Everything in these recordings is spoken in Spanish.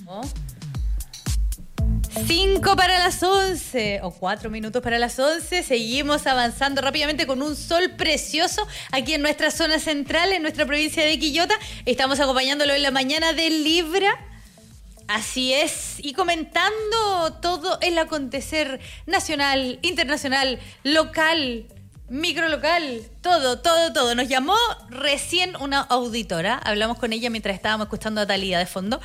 5 para las 11 o 4 minutos para las 11. Seguimos avanzando rápidamente con un sol precioso aquí en nuestra zona central, en nuestra provincia de Quillota. Estamos acompañándolo en la mañana de Libra. Así es, y comentando todo el acontecer nacional, internacional, local, microlocal, todo. Nos llamó recién una auditora, hablamos con ella mientras estábamos escuchando a Thalía de fondo.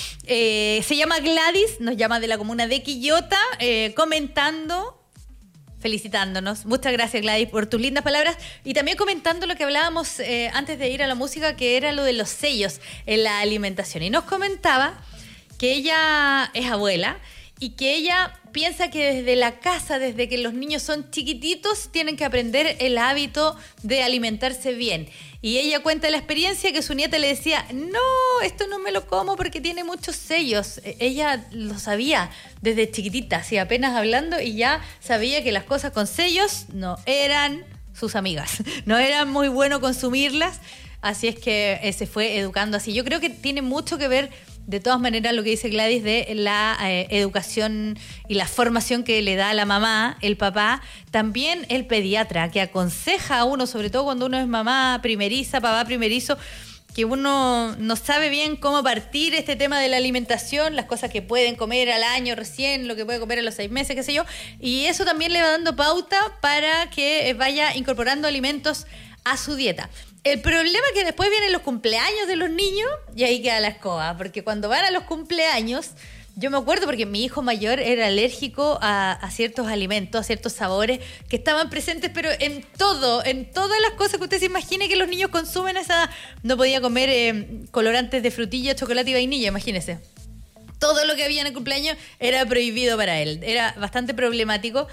Se llama Gladys, nos llama de la comuna de Quillota, comentando, felicitándonos. Muchas gracias, Gladys, por tus lindas palabras. Y también comentando lo que hablábamos antes de ir a la música, que era lo de los sellos en la alimentación. Y nos comentaba que ella es abuela y que ella piensa que desde la casa, desde que los niños son chiquititos, tienen que aprender el hábito de alimentarse bien. Y ella cuenta la experiencia que su nieta le decía, no, esto no me lo como porque tiene muchos sellos. Ella lo sabía desde chiquitita, así apenas hablando, y ya sabía que las cosas con sellos no eran sus amigas, no eran muy bueno consumirlas, así es que se fue educando así. Yo creo que tiene mucho que ver, de todas maneras, lo que dice Gladys de la educación y la formación que le da la mamá, el papá, también el pediatra, que aconseja a uno, sobre todo cuando uno es mamá primeriza, papá primerizo, que uno no sabe bien cómo partir este tema de la alimentación, las cosas que pueden comer al año recién, lo que puede comer a los 6 meses, qué sé yo, y eso también le va dando pauta para que vaya incorporando alimentos a su dieta. El problema es que después vienen los cumpleaños de los niños y ahí queda la escoba, porque cuando van a los cumpleaños, yo me acuerdo porque mi hijo mayor era alérgico a ciertos alimentos, a ciertos sabores que estaban presentes, pero en todas las cosas que usted se imagine que los niños consumen a esa edad. No podía comer colorantes de frutilla, chocolate y vainilla, imagínese. Todo lo que había en el cumpleaños era prohibido para él. Era bastante problemático.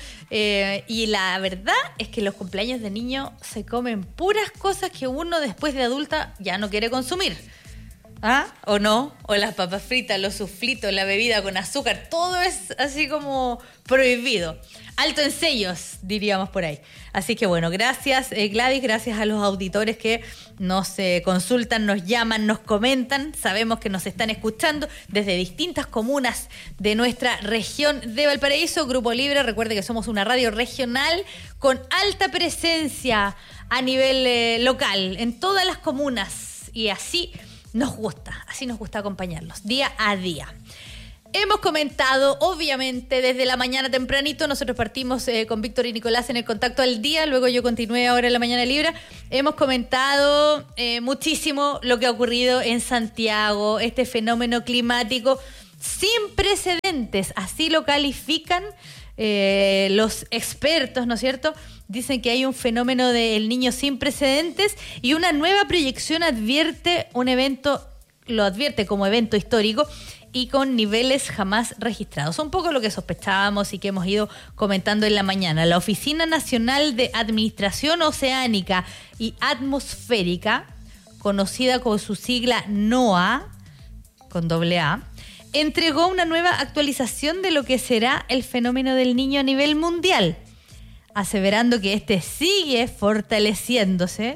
Y la verdad es que los cumpleaños de niño se comen puras cosas que uno después de adulta ya no quiere consumir. ¿Ah? ¿O no? O las papas fritas, los suflitos, la bebida con azúcar. Todo es así como prohibido. Alto en sellos, diríamos por ahí. Así que bueno, gracias Gladys, gracias a los auditores que nos consultan, nos llaman, nos comentan. Sabemos que nos están escuchando desde distintas comunas de nuestra región de Valparaíso. Grupo Libre, recuerde que somos una radio regional con alta presencia a nivel local, en todas las comunas. Y así nos gusta acompañarlos día a día. Hemos comentado, obviamente, desde la mañana tempranito. Nosotros partimos con Víctor y Nicolás en el Contacto al Día. Luego yo continué ahora en la Mañana Libre. Hemos comentado muchísimo lo que ha ocurrido en Santiago, este fenómeno climático sin precedentes. Así lo califican los expertos, ¿no es cierto? Dicen que hay un fenómeno del Niño sin precedentes y una nueva proyección advierte como evento histórico y con niveles jamás registrados. Un poco lo que sospechábamos y que hemos ido comentando en la mañana. La Oficina Nacional de Administración Oceánica y Atmosférica, conocida con su sigla NOAA, con doble A, entregó una nueva actualización de lo que será el fenómeno del Niño a nivel mundial, aseverando que este sigue fortaleciéndose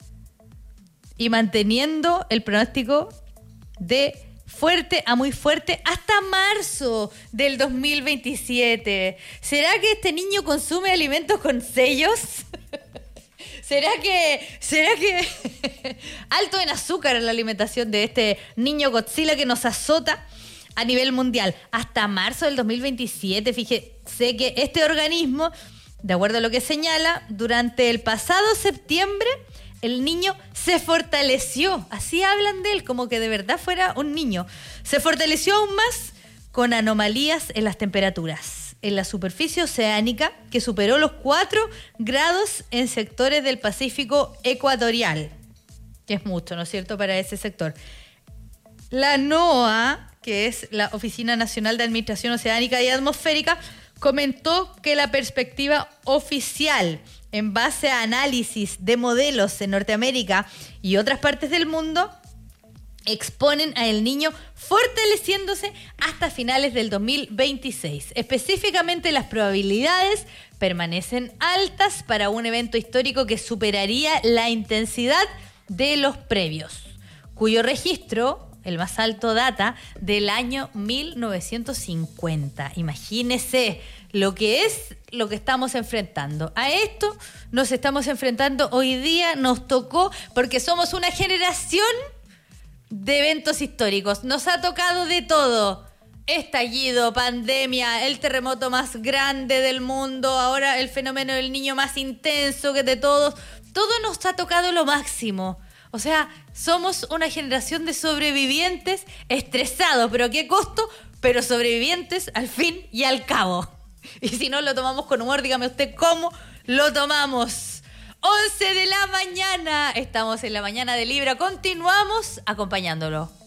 y manteniendo el pronóstico de fuerte a muy fuerte hasta marzo del 2027. ¿Será que este niño consume alimentos con sellos? ¿Será que alto en azúcar en la alimentación de este niño Godzilla que nos azota a nivel mundial? Hasta marzo del 2027, fíjese que este organismo, de acuerdo a lo que señala, durante el pasado septiembre el niño se fortaleció. Así hablan de él, como que de verdad fuera un niño. Se fortaleció aún más con anomalías en las temperaturas en la superficie oceánica que superó los 4 grados en sectores del Pacífico ecuatorial, que es mucho, ¿no es cierto?, para ese sector. La NOAA, que es la Oficina Nacional de Administración Oceánica y Atmosférica, comentó que la perspectiva oficial, en base a análisis de modelos en Norteamérica y otras partes del mundo, exponen a El Niño fortaleciéndose hasta finales del 2026. Específicamente, las probabilidades permanecen altas para un evento histórico que superaría la intensidad de los previos, cuyo registro el más alto data del año 1950. Imagínese lo que estamos enfrentando. A esto nos estamos enfrentando hoy día, nos tocó, porque somos una generación de eventos históricos. Nos ha tocado de todo. Estallido, pandemia, el terremoto más grande del mundo, ahora el fenómeno del niño más intenso que de todos. Todo nos ha tocado lo máximo. O sea, somos una generación de sobrevivientes estresados, pero ¿a qué costo? Pero sobrevivientes al fin y al cabo. Y si no lo tomamos con humor, dígame usted cómo lo tomamos. 11 de la mañana, estamos en la mañana de Libra, continuamos acompañándolo.